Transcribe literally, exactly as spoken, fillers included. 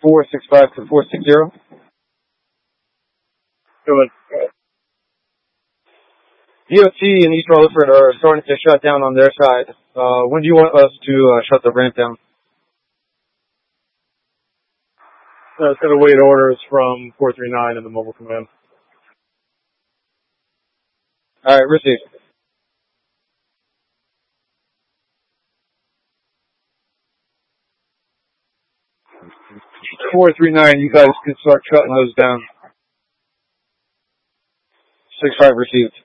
four six five to four six zero. Go ahead. D O T and East Rutherford are starting to shut down on their side. Uh, when do you want us to uh, shut the ramp down? Uh, it's going to wait orders from four three nine in the mobile command. All right, received. four three nine, you guys can start shutting those down. six five received.